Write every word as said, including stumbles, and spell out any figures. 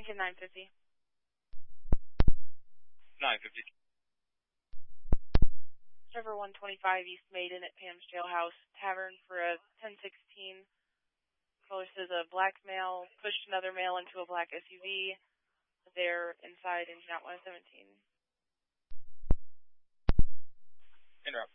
Lincoln nine fifty. nine fifty. Server one twenty-five East Maiden at Pam's Jailhouse Tavern for a ten sixteen. Caller says a black male pushed another male into a black S U V. They're inside engine out one seventeen. Interrupt.